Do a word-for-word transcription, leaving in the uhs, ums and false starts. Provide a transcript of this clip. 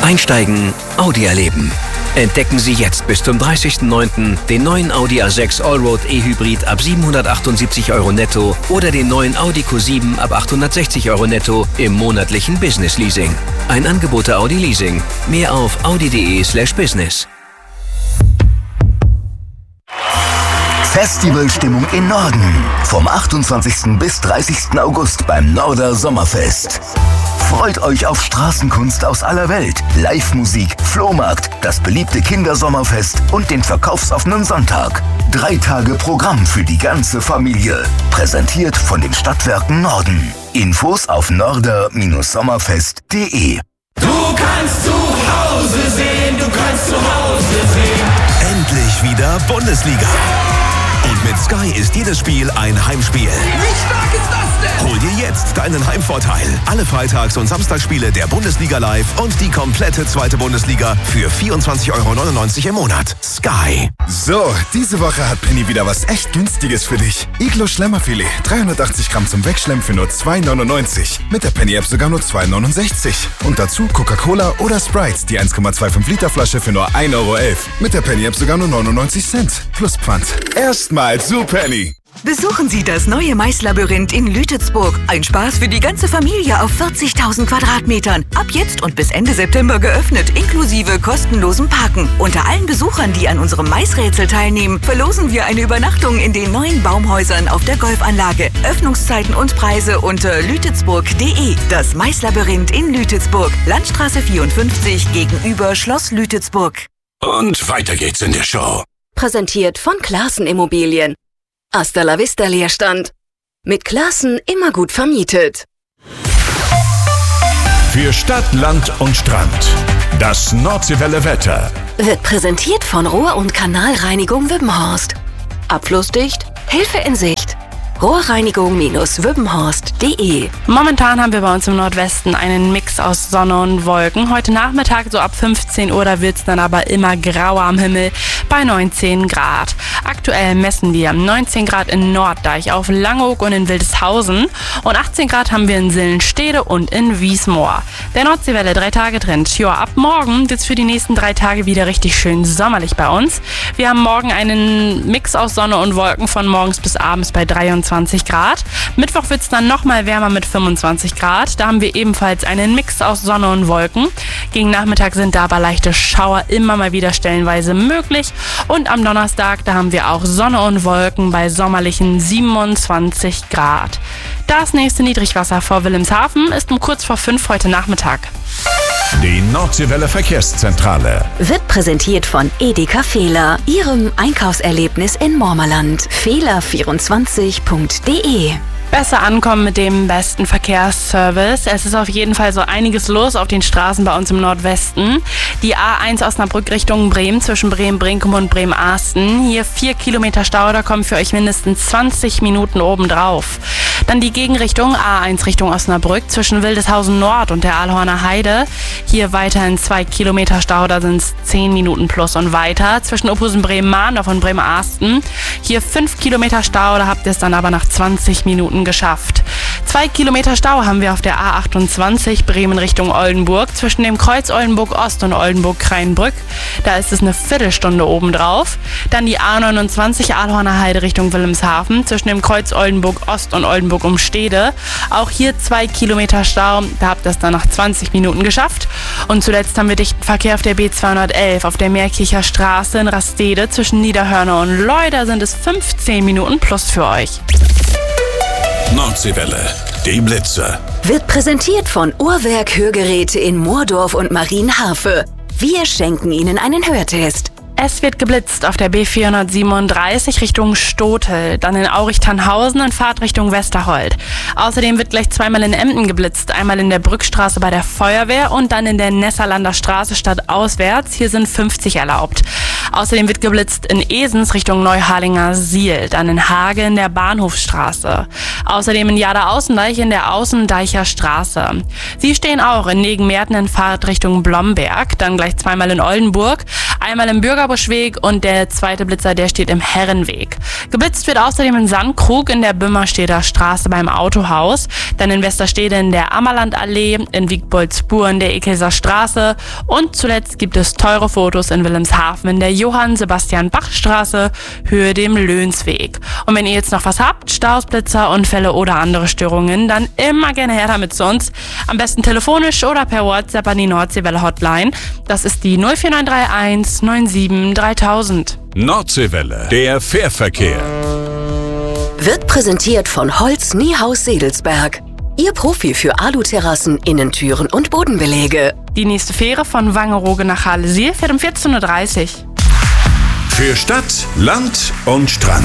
Einsteigen, Audi erleben. Entdecken Sie jetzt bis zum dreißigsten neunten den neuen Audi A sechs Allroad E-Hybrid ab siebenhundertachtundsiebzig Euro netto oder den neuen Audi Q sieben ab achthundertsechzig Euro netto im monatlichen Business Leasing. Ein Angebot der Audi Leasing. Mehr auf audi.de slash business. Festivalstimmung im Norden. Vom achtundzwanzigsten bis dreißigsten August beim Norder Sommerfest. Freut euch auf Straßenkunst aus aller Welt, Live-Musik, Flohmarkt, das beliebte Kindersommerfest und den verkaufsoffenen Sonntag. Drei Tage Programm für die ganze Familie. Präsentiert von den Stadtwerken Norden. Infos auf norder Sommerfest punkt de. Du kannst zu Hause sehen, du kannst zu Hause sehen. Endlich wieder Bundesliga. Und mit Sky ist jedes Spiel ein Heimspiel. Wie stark ist das denn? Hol dir jetzt deinen Heimvorteil. Alle Freitags- und Samstagsspiele der Bundesliga live und die komplette zweite Bundesliga für vierundzwanzig Euro neunundneunzig im Monat. Sky. So, diese Woche hat Penny wieder was echt Günstiges für dich. Iglo Schlemmerfilet, dreihundertachtzig Gramm zum Wegschlemmen für nur zwei neunundneunzig. Mit der Penny-App sogar nur zwei neunundsechzig. Und dazu Coca-Cola oder Sprite, die eins Komma fünfundzwanzig Liter Flasche für nur ein Euro elf. Mit der Penny-App sogar nur neunundneunzig Cent. Plus Pfand. Erstmal zu Penny. Besuchen Sie das neue Maislabyrinth in Lütetsburg. Ein Spaß für die ganze Familie auf vierzigtausend Quadratmetern. Ab jetzt und bis Ende September geöffnet, inklusive kostenlosem Parken. Unter allen Besuchern, die an unserem Maisrätsel teilnehmen, verlosen wir eine Übernachtung in den neuen Baumhäusern auf der Golfanlage. Öffnungszeiten und Preise unter lütetsburg punkt de. Das Maislabyrinth in Lütetsburg. Landstraße vierundfünfzig gegenüber Schloss Lütetsburg. Und weiter geht's in der Show. Präsentiert von Classen Immobilien. Hasta la Vista Leerstand. Mit Classen immer gut vermietet. Für Stadt, Land und Strand. Das Nordseewelle Wetter. Wird präsentiert von Rohr- und Kanalreinigung Wippenhorst. Abflussdicht, Hilfe in Sicht. rohrreinigung Wippenhorst punkt de. Momentan haben wir bei uns im Nordwesten einen Mix aus Sonne und Wolken. Heute Nachmittag so ab fünfzehn Uhr, da wird es dann aber immer grauer am Himmel bei neunzehn Grad. Aktuell messen wir neunzehn Grad in Norddeich auf Langeoog und in Wildeshausen und achtzehn Grad haben wir in Sillenstede und in Wiesmoor. Der Nordseewelle drei Tage Trend. Ja, ab morgen wird es für die nächsten drei Tage wieder richtig schön sommerlich bei uns. Wir haben morgen einen Mix aus Sonne und Wolken von morgens bis abends bei dreiundzwanzig Grad. Mittwoch wird es dann nochmal wärmer mit fünfundzwanzig Grad. Da haben wir ebenfalls einen Mix aus Sonne und Wolken. Gegen Nachmittag sind da aber leichte Schauer immer mal wieder stellenweise möglich. Und am Donnerstag, da haben wir auch Sonne und Wolken bei sommerlichen siebenundzwanzig Grad. Das nächste Niedrigwasser vor Wilhelmshaven ist um kurz vor fünf heute Nachmittag. Die Nordseewelle Verkehrszentrale Wird präsentiert von Edeka Fehler, Ihrem Einkaufserlebnis in Mormerland. Fehler vierundzwanzig punkt de. Besser ankommen mit dem besten Verkehrsservice. Es ist auf jeden Fall so einiges los auf den Straßen bei uns im Nordwesten. Die A eins Osnabrück Richtung Bremen, zwischen Bremen-Brinkum und Bremen-Ahsten. Hier vier Kilometer Stau, da kommen für euch mindestens zwanzig Minuten obendrauf. Dann die Gegenrichtung A eins Richtung Osnabrück, zwischen Wildeshausen Nord und der Aalhorner Heide. Hier weiterhin zwei Kilometer Stau, da sind es zehn Minuten plus und weiter. Zwischen Opusen-Bremen-Mahndorf und Bremen-Ahsten. Hier fünf Kilometer Stau, da habt ihr es dann aber nach zwanzig Minuten geschafft. Zwei Kilometer Stau haben wir auf der A achtundzwanzig Bremen Richtung Oldenburg zwischen dem Kreuz Oldenburg Ost und Oldenburg Kreinbrück. Da ist es eine Viertelstunde obendrauf. Dann die A neunundzwanzig Aalhorner Heide Richtung Wilhelmshaven zwischen dem Kreuz Oldenburg Ost und Oldenburg Umstede. Auch hier zwei Kilometer Stau. Da habt ihr es dann nach zwanzig Minuten geschafft. Und zuletzt haben wir dichten Verkehr auf der B zweihundertelf auf der Meerkircher Straße in Rastede zwischen Niederhörner und Leu. Da sind es fünfzehn Minuten plus für euch. Nordseewelle, die Blitze. Wird präsentiert von Uhrwerk Hörgeräte in Moordorf und Marienhafe. Wir schenken Ihnen einen Hörtest. Es wird geblitzt auf der B vierhundertsiebenunddreißig Richtung Stotel, dann in Aurich-Tannhausen in Fahrtrichtung Westerhold. Außerdem wird gleich zweimal in Emden geblitzt, einmal in der Brückstraße bei der Feuerwehr und dann in der Nesserlander Straße stadtauswärts. Hier sind fünfzig erlaubt. Außerdem wird geblitzt in Esens Richtung Neuharlinger Siel, dann in Hage in der Bahnhofstraße. Außerdem in Jada-Außendeich in der Außendeicher Straße. Sie stehen auch in Negenmerten in Fahrtrichtung Blomberg, dann gleich zweimal in Oldenburg, Einmal im Bürgerbuschweg und der zweite Blitzer, der steht im Herrenweg. Geblitzt wird außerdem in Sandkrug in der Bümmerstedter Straße beim Autohaus, dann in Westerstede in der Ammerlandallee, in Wiegboldsbuhr in der Ekeser Straße und zuletzt gibt es teure Fotos in Wilhelmshaven in der Johann-Sebastian-Bach-Straße, Höhe dem Löhnsweg. Und wenn ihr jetzt noch was habt, Staus, Blitzer, Unfälle oder andere Störungen, dann immer gerne her damit zu uns. Am besten telefonisch oder per WhatsApp an die Nordseewelle Hotline. Das ist die null vier neun drei eins neun sieben dreitausend. Nordseewelle, der Fährverkehr. Wird präsentiert von Holz Niehaus Sedelsberg. Ihr Profi für Aluterrassen, Innentüren und Bodenbelege. Die nächste Fähre von Wangerooge nach Halesiel fährt um vierzehn Uhr dreißig. Für Stadt, Land und Strand.